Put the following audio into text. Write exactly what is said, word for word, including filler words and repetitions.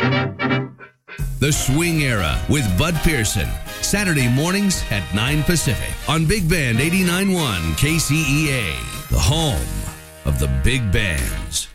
The Swing Era with Bud Pearson. Saturday mornings at nine Pacific on Big Band eighty-nine point one K C E A, the home of the big bands.